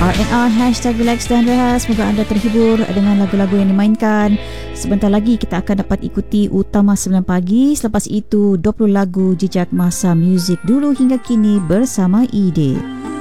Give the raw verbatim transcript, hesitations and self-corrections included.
R and R Hashtag Relax dan Rehat. Semoga anda terhibur dengan lagu-lagu yang dimainkan. Sebentar lagi kita akan dapat ikuti Utama sembilan Pagi. Selepas itu dua puluh lagu jejak masa muzik dulu hingga kini bersama Ide.